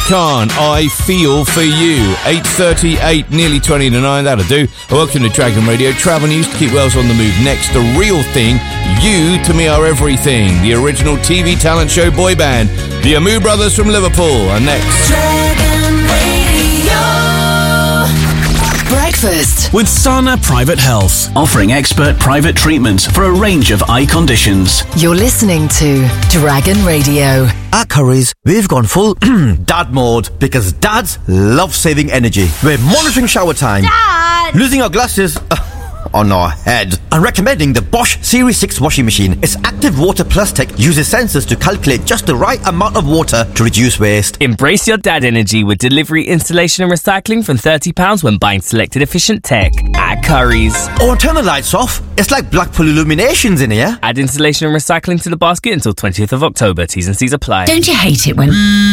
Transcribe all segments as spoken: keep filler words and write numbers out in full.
Khan, I Feel For You. eight thirty-eight, nearly twenty to nine, that'll do. Welcome to Dragon Radio. Travel news to keep Wales on the move. Next, The Real Thing. You to Me Are Everything. The original T V talent show boy band, the Amu Brothers from Liverpool. And next, Dragon Radio. Breakfast with Sana Private Health, offering expert private treatment for a range of eye conditions. You're listening to Dragon Radio. At Currys, we've gone full dad mode because dads love saving energy. We're monitoring shower time, Dad! losing our glasses uh, on our head, and recommending the Bosch Series six washing machine. Its active water plus tech uses sensors to calculate just the right amount of water to reduce waste. Embrace your dad energy with delivery, installation and recycling from thirty pounds when buying selected efficient tech at Currys. Or turn the lights off. It's like Blackpool Illuminations in here. Add installation and recycling to the basket until twentieth of October. T's and C's apply. Don't you hate it when...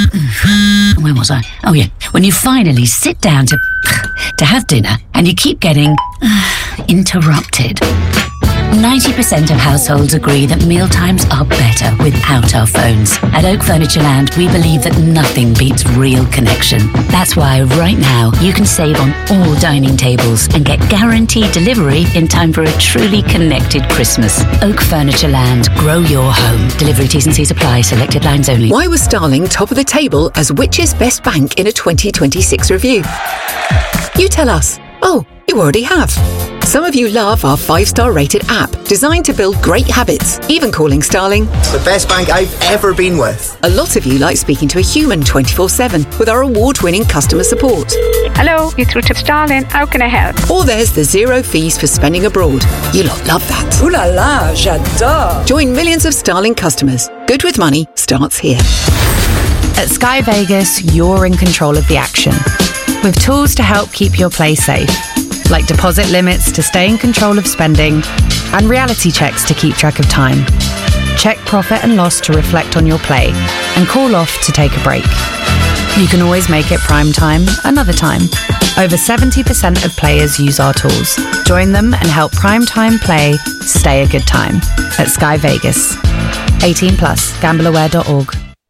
Where was I? Oh, yeah. When you finally sit down to... to have dinner and you keep getting... interrupted. ninety percent of households agree that mealtimes are better without our phones. At Oak Furniture Land, we believe that nothing beats real connection. That's why right now you can save on all dining tables and get guaranteed delivery in time for a truly connected Christmas. Oak Furniture Land. Grow your home. Delivery T's and C's apply. Selected lines only. Why was Starling top of the table as Which's best bank in a twenty twenty-six review? You tell us. Oh, you already have. Some of you love our five-star rated app, designed to build great habits, even calling Starling the best bank I've ever been with. A lot of you like speaking to a human twenty-four seven with our award-winning customer support. Hello, you're through to Starling. How can I help? Or there's the zero fees for spending abroad. You lot love that. Ooh la la, j'adore. Join millions of Starling customers. Good with money starts here. At Sky Vegas, you're in control of the action, with tools to help keep your play safe, like deposit limits to stay in control of spending and reality checks to keep track of time. Check profit and loss to reflect on your play and call off to take a break. You can always make it prime time another time. Over seventy percent of players use our tools. Join them and help prime time play stay a good time at Sky Vegas. eighteen plus, gamble aware dot org.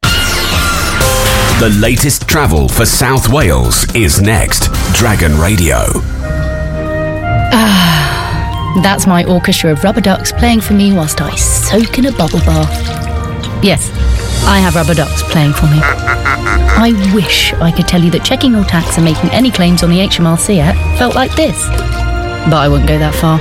The latest travel for South Wales is next. Dragon Radio. Ah, that's my orchestra of rubber ducks playing for me whilst I soak in a bubble bath. Yes, I have rubber ducks playing for me. I wish I could tell you that checking your tax and making any claims on the H M R C app felt like this, but I wouldn't go that far.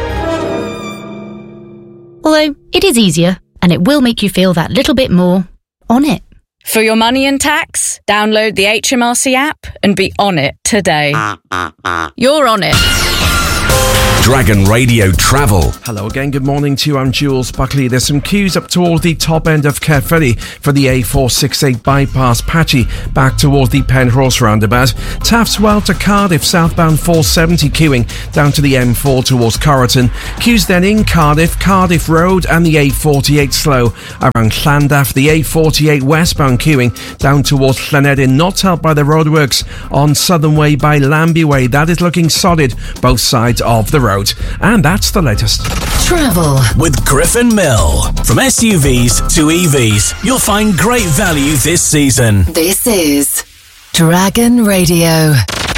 Although, it is easier, and it will make you feel that little bit more on it. For your money and tax, download the H M R C app and be on it today. You're on it. Dragon Radio Travel. Hello again, good morning to you. I'm Jules Buckley. There's some queues up toward the top end of Caerphilly for the A four sixty-eight bypass, patchy back toward the Penrose roundabout. Taft's Well to Cardiff, southbound four seventy queuing down to the M four towards Corriton. Queues then in Cardiff, Cardiff Road and the A forty-eight slow around Llandaff. The A forty-eight westbound queuing down towards Llanedin, not helped by the roadworks on Southern Way by Lambie Way. That is looking solid both sides of the road. And that's the latest. Travel with Griffin Mill. From S U Vs to E Vs, you'll find great value this season. This is Dragon Radio.